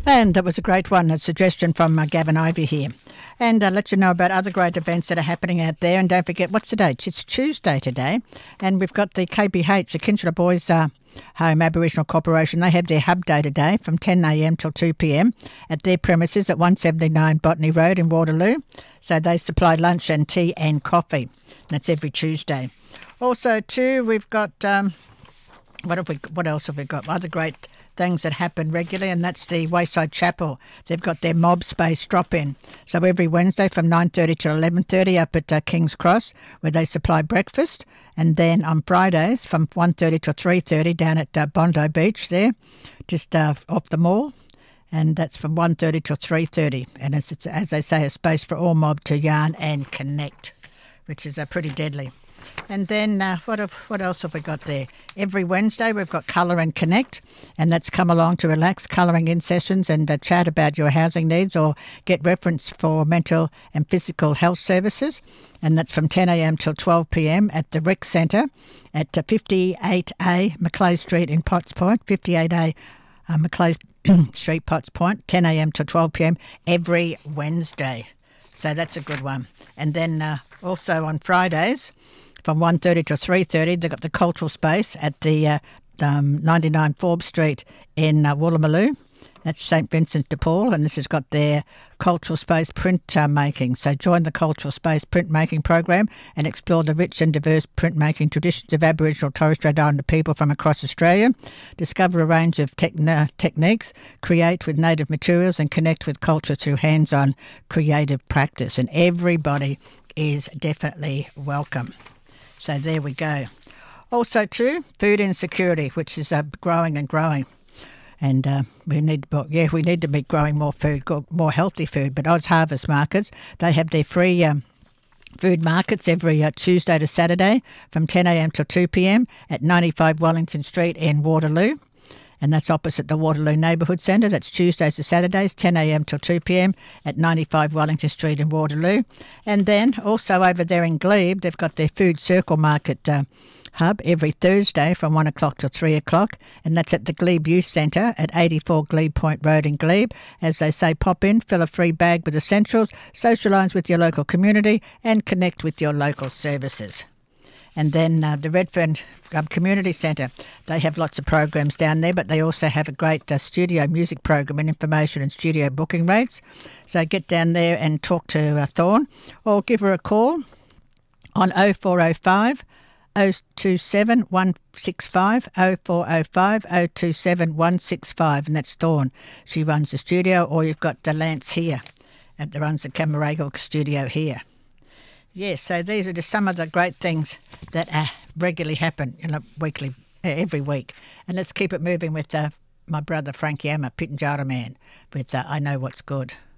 And that was a great one, a suggestion from Gavin Ivey here. And let you know about other great events that are happening out there. And don't forget, what's the date? It's Tuesday today. And we've got the KBH, the Kinchela Boys Home Aboriginal Corporation. They have their hub day today from 10 a.m. till 2 p.m. at their premises at 179 Botany Road in Waterloo. So they supply lunch and tea and coffee. That's every Tuesday. Also, too, we've got... What else have we got? Other great things that happen regularly, and that's the Wayside Chapel. They've got their mob space drop-in. So every Wednesday from 9:30 to 11:30 up at King's Cross, where they supply breakfast. And then on Fridays from 1:30 to 3:30 down at Bondi Beach there, just off the mall. And that's from 1:30 to 3:30. And it's, as they say, a space for all mob to yarn and connect, which is pretty deadly. And then what else have we got there? Every Wednesday we've got Colour and Connect, and that's come along to relax, colouring in sessions and chat about your housing needs or get reference for mental and physical health services. And that's from 10 a.m. till 12 p.m. at the Rec Centre at 58A Macleay Street in Potts Point, 58A Macleay Street, Potts Point, 10 a.m. till 12 p.m. every Wednesday. So that's a good one. And then also on Fridays, from 1:30 to 3:30, they've got the cultural space at the 99 Forbes Street in Woolloomooloo. That's St Vincent de Paul, and this has got their cultural space print making. So join the cultural space printmaking program and explore the rich and diverse printmaking traditions of Aboriginal Torres Strait Islander people from across Australia. Discover a range of techniques, create with native materials and connect with culture through hands-on creative practice. And everybody is definitely welcome. So there we go. Also, too, food insecurity, which is growing and growing. And we need to be growing more food, more healthy food. But Oz Harvest Markets, they have their free food markets every Tuesday to Saturday from 10 a.m. till 2 p.m. at 95 Wellington Street in Waterloo. And that's opposite the Waterloo Neighbourhood Centre. That's Tuesdays to Saturdays, 10 a.m. till 2 p.m. at 95 Wellington Street in Waterloo. And then also over there in Glebe, they've got their Food Circle Market hub every Thursday from 1 o'clock till 3 o'clock. And that's at the Glebe Youth Centre at 84 Glebe Point Road in Glebe. As they say, pop in, fill a free bag with essentials, socialise with your local community and connect with your local services. And then the Redfern Community Centre, they have lots of programs down there, but they also have a great studio music program and information and studio booking rates. So get down there and talk to Thorn or give her a call on 0405 027 165 0405 027 165, and that's Thorn. She runs the studio, or you've got Lance here that runs the Camaragal studio here. Yes, so these are just some of the great things that regularly happen every week. And let's keep it moving with my brother Frank Yammer, Pitjantjatjara man, with I Know What's Good.